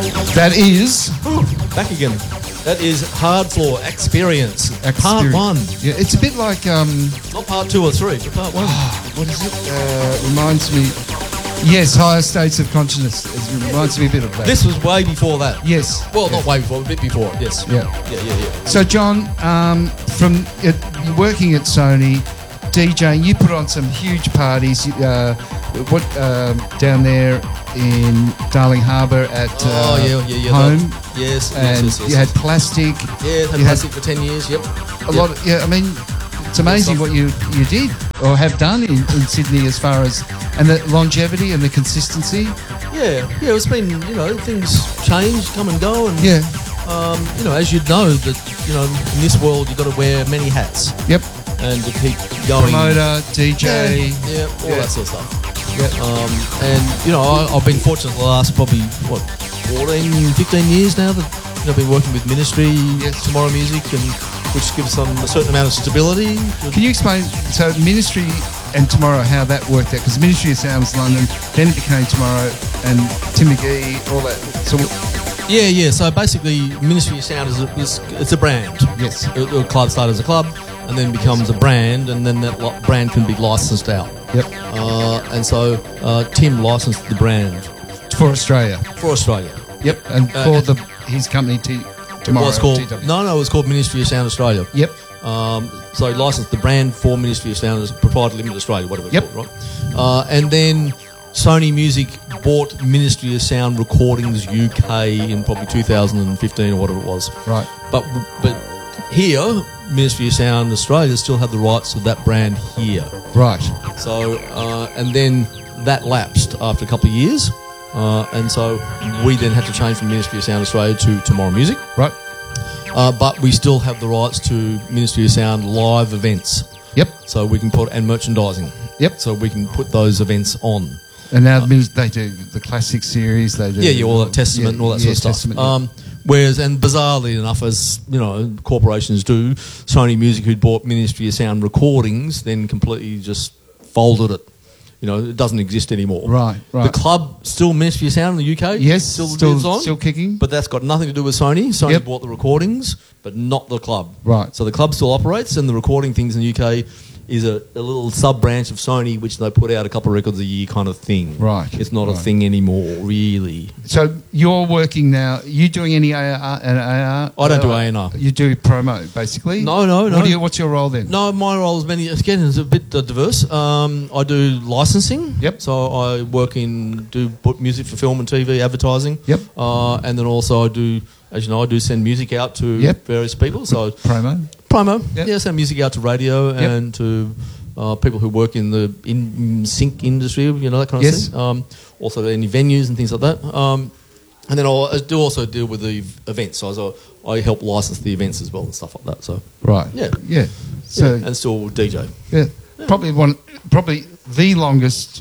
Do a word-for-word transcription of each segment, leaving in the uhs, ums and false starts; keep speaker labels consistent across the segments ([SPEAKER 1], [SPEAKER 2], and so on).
[SPEAKER 1] That is...
[SPEAKER 2] Ooh, back again. That is Hard Floor Experience,
[SPEAKER 1] Experience.
[SPEAKER 2] Part one.
[SPEAKER 1] Yeah, it's a bit like... Um,
[SPEAKER 2] Not Part two or three, but Part one.
[SPEAKER 1] what is it? Uh, reminds me... Yes, Higher States of Consciousness. It reminds me a bit of that.
[SPEAKER 2] This was way before that.
[SPEAKER 1] Yes.
[SPEAKER 2] Well,
[SPEAKER 1] yeah.
[SPEAKER 2] not way before, a bit before. Yes.
[SPEAKER 1] Yeah.
[SPEAKER 2] Yeah, yeah, yeah.
[SPEAKER 1] So, John, um, from uh, working at Sony, DJing, you put on some huge parties. Uh, what um, down there in Darling Harbour at uh,
[SPEAKER 2] oh, yeah, yeah, yeah.
[SPEAKER 1] home?
[SPEAKER 2] That, yes, yes,
[SPEAKER 1] And
[SPEAKER 2] yes, yes.
[SPEAKER 1] you had plastic.
[SPEAKER 2] Yeah, had
[SPEAKER 1] you
[SPEAKER 2] plastic had, for ten years, yep.
[SPEAKER 1] A
[SPEAKER 2] yep.
[SPEAKER 1] lot of, yeah, I mean, it's amazing what you, you did or have done in, in Sydney as far as, and the longevity and the consistency.
[SPEAKER 2] Yeah, yeah, it's been, you know, things change, come and go, and,
[SPEAKER 1] yeah.
[SPEAKER 2] um, you know, as you'd know, that, you know, in this world you've got to wear many hats.
[SPEAKER 1] Yep.
[SPEAKER 2] And to keep going.
[SPEAKER 1] Promoter, D J.
[SPEAKER 2] Yeah, yeah all
[SPEAKER 1] yeah.
[SPEAKER 2] that sort of stuff.
[SPEAKER 1] Yep.
[SPEAKER 2] Um, and, you know, I, I've been fortunate the last probably, what, fourteen, fifteen years now that, you know, I've been working with Ministry,
[SPEAKER 1] yes.
[SPEAKER 2] Tomorrow Music, and which gives them a certain amount of stability.
[SPEAKER 1] Can you explain, so Ministry and Tomorrow, how that worked out? Because Ministry of Sound was London, then it became Tomorrow, and Tim McGee, all that. So,
[SPEAKER 2] yeah, yeah. So basically, Ministry of Sound is a, is, it's a brand.
[SPEAKER 1] Yes.
[SPEAKER 2] A, a club started as a club, and then becomes a brand, and then that lo- brand can be licensed out.
[SPEAKER 1] Yep.
[SPEAKER 2] Uh, and so uh, Tim licensed the brand
[SPEAKER 1] for Australia.
[SPEAKER 2] For Australia.
[SPEAKER 1] Yep. And
[SPEAKER 2] uh,
[SPEAKER 1] for the his company, T- Tomorrow.
[SPEAKER 2] It was called,
[SPEAKER 1] T W.
[SPEAKER 2] no, no, it was called Ministry of Sound Australia.
[SPEAKER 1] Yep.
[SPEAKER 2] Um, so he licensed the brand for Ministry of Sound as Proprietary Limited Australia, whatever it's
[SPEAKER 1] yep.
[SPEAKER 2] called, right? Uh, and then Sony Music bought Ministry of Sound Recordings U K in probably two thousand fifteen or whatever it was.
[SPEAKER 1] Right.
[SPEAKER 2] But but here, Ministry of Sound Australia still have the rights to that brand here.
[SPEAKER 1] Right.
[SPEAKER 2] So, uh, and then that lapsed after a couple of years. Uh, and so we then had to change from Ministry of Sound Australia to Tomorrow Music.
[SPEAKER 1] Right.
[SPEAKER 2] Uh, but we still have the rights to Ministry of Sound live events.
[SPEAKER 1] Yep.
[SPEAKER 2] So we can put, and merchandising.
[SPEAKER 1] Yep.
[SPEAKER 2] So we can put those events on.
[SPEAKER 1] And now uh, they do the classic series. They do.
[SPEAKER 2] Yeah, yeah, all that Testament yeah, and all that
[SPEAKER 1] yeah,
[SPEAKER 2] sort of
[SPEAKER 1] Testament,
[SPEAKER 2] stuff. Um, whereas, and bizarrely enough, as you know, corporations do, Sony Music, who'd bought Ministry of Sound Recordings, then completely just folded it. You know, it doesn't exist anymore.
[SPEAKER 1] Right, right.
[SPEAKER 2] The club, still Ministry of Sound in the U K.
[SPEAKER 1] Yes,
[SPEAKER 2] still,
[SPEAKER 1] still
[SPEAKER 2] lives on.
[SPEAKER 1] Still kicking.
[SPEAKER 2] But that's got nothing to do with Sony. Sony
[SPEAKER 1] yep.
[SPEAKER 2] bought the recordings, but not the club.
[SPEAKER 1] Right.
[SPEAKER 2] So the club still operates, and the recording things in the U K is a, a little sub-branch of Sony, which they put out a couple of records a year kind of thing.
[SPEAKER 1] Right.
[SPEAKER 2] It's not
[SPEAKER 1] right.
[SPEAKER 2] a thing anymore, really.
[SPEAKER 1] So you're working now, are you doing any A R and A R?
[SPEAKER 2] I don't do A and R.
[SPEAKER 1] You do promo, basically?
[SPEAKER 2] No, no, no.
[SPEAKER 1] What do you, what's your role then?
[SPEAKER 2] No, my role is many, again, is a bit uh, diverse. Um, I do licensing.
[SPEAKER 1] Yep.
[SPEAKER 2] So I work in, do put music for film and T V advertising.
[SPEAKER 1] Yep.
[SPEAKER 2] Uh, and then also I do, as you know, I do send music out to
[SPEAKER 1] yep.
[SPEAKER 2] various people. So
[SPEAKER 1] promo?
[SPEAKER 2] Promo.
[SPEAKER 1] Yep.
[SPEAKER 2] Yeah, send music out to radio
[SPEAKER 1] yep.
[SPEAKER 2] and to uh, people who work in the in sync industry, you know, that kind of
[SPEAKER 1] yes.
[SPEAKER 2] thing. Um, also any venues and things like that. Um, and then I'll, I do also deal with the events. So I, I help license the events as well and stuff like that. So
[SPEAKER 1] right.
[SPEAKER 2] Yeah.
[SPEAKER 1] Yeah. So
[SPEAKER 2] yeah. And still D J.
[SPEAKER 1] Yeah. yeah. Probably one, probably the longest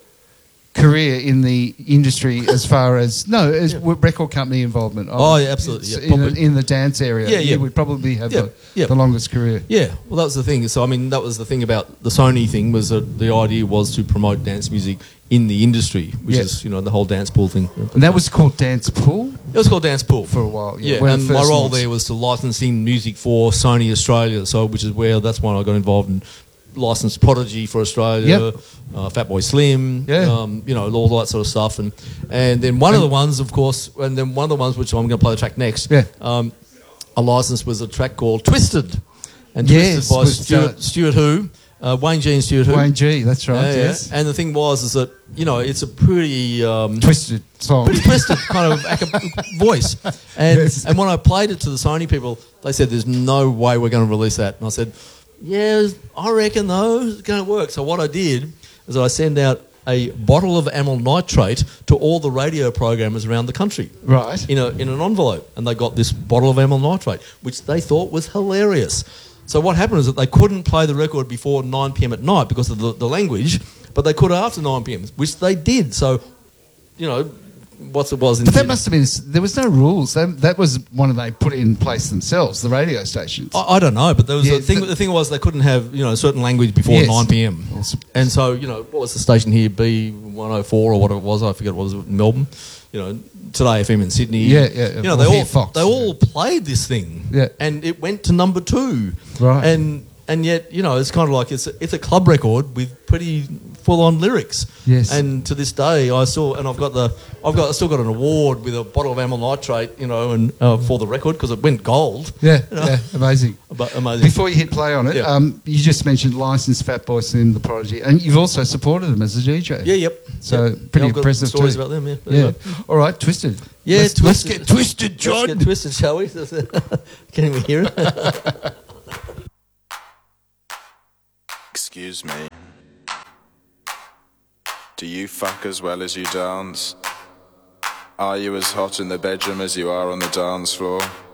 [SPEAKER 1] career in the industry as far as no as yeah. record company involvement.
[SPEAKER 2] Oh yeah, absolutely. Yeah,
[SPEAKER 1] in, a, in the dance area,
[SPEAKER 2] yeah, yeah.
[SPEAKER 1] you would probably have
[SPEAKER 2] yeah.
[SPEAKER 1] the,
[SPEAKER 2] yeah.
[SPEAKER 1] the longest career.
[SPEAKER 2] Yeah, well, that was the thing. So I mean, that was the thing about the Sony thing was that the idea was to promote dance music in the industry, which
[SPEAKER 1] yes.
[SPEAKER 2] is you know the whole dance pool thing.
[SPEAKER 1] And that was called Dance Pool.
[SPEAKER 2] It was called Dance Pool
[SPEAKER 1] for a while. Yeah,
[SPEAKER 2] yeah and my role launched. there was to licensing music for Sony Australia. So which is where that's when I got involved in. Licensed Prodigy for Australia,
[SPEAKER 1] yep.
[SPEAKER 2] uh, Fatboy Slim,
[SPEAKER 1] yeah.
[SPEAKER 2] um, you know, all that sort of stuff, and and then one and of the ones, of course, and then one of the ones which I'm going to play the track next.
[SPEAKER 1] Yeah.
[SPEAKER 2] Um, a license was a track called Twisted, and
[SPEAKER 1] yes,
[SPEAKER 2] Twisted by Stuart, uh, Stuart Who, uh, Wayne G and Stuart Who.
[SPEAKER 1] Wayne G, that's right.
[SPEAKER 2] Uh,
[SPEAKER 1] yes.
[SPEAKER 2] Yeah. And the thing was is that you know it's a pretty um,
[SPEAKER 1] twisted song,
[SPEAKER 2] pretty twisted kind of voice, and yes. and when I played it to the Sony people, they said, "There's no way we're going to release that," and I said. Yeah, I reckon though it's going to work. So what I did is I sent out a bottle of amyl nitrate to all the radio programmers around the country.
[SPEAKER 1] Right.
[SPEAKER 2] In a in an envelope, and they got this bottle of amyl nitrate, which they thought was hilarious. So what happened is that they couldn't play the record before nine p.m. at night because of the, the language, but they could after nine p.m., which they did. So, you know. What it was in
[SPEAKER 1] but that must have been there was no rules that, that was one of they put in place themselves the radio stations.
[SPEAKER 2] I, I don't know, but there was
[SPEAKER 1] yeah,
[SPEAKER 2] a thing.
[SPEAKER 1] the,
[SPEAKER 2] the thing was they couldn't have you know a certain language before
[SPEAKER 1] yes.
[SPEAKER 2] nine p.m. and so you know what was the station here B one oh four or whatever it was I forget what was it in Melbourne you know, Today F M in Sydney.
[SPEAKER 1] Yeah, yeah.
[SPEAKER 2] You know,
[SPEAKER 1] Or
[SPEAKER 2] they
[SPEAKER 1] Here
[SPEAKER 2] all
[SPEAKER 1] Fox.
[SPEAKER 2] they all played this thing.
[SPEAKER 1] Yeah.
[SPEAKER 2] And it went to number two.
[SPEAKER 1] Right.
[SPEAKER 2] And and yet, you know, it's kind of like it's a, it's a club record with pretty full on lyrics.
[SPEAKER 1] Yes.
[SPEAKER 2] And to this day, I saw, and I've got the, I've got, I still got an award with a bottle of amyl nitrate, you know, and uh, for the record because it went gold.
[SPEAKER 1] Yeah,
[SPEAKER 2] You know?
[SPEAKER 1] yeah, amazing.
[SPEAKER 2] But amazing.
[SPEAKER 1] Before you hit play on it,
[SPEAKER 2] Yeah.
[SPEAKER 1] um, you just mentioned licensed Fatboy Slim, The Prodigy, and you've also supported them as a D J.
[SPEAKER 2] Yeah, yep.
[SPEAKER 1] So
[SPEAKER 2] Yep.
[SPEAKER 1] pretty
[SPEAKER 2] Yeah, I've got
[SPEAKER 1] impressive
[SPEAKER 2] stories
[SPEAKER 1] too.
[SPEAKER 2] about them. Yeah. There you
[SPEAKER 1] Yeah.
[SPEAKER 2] go.
[SPEAKER 1] All right, Twisted.
[SPEAKER 2] Yeah,
[SPEAKER 1] let's,
[SPEAKER 2] twisted.
[SPEAKER 1] let's get twisted, John.
[SPEAKER 2] Let's get twisted, shall we? Can we hear it?
[SPEAKER 3] Excuse me. Do you fuck as well as you dance? Are you as hot in the bedroom as you are on the dance floor?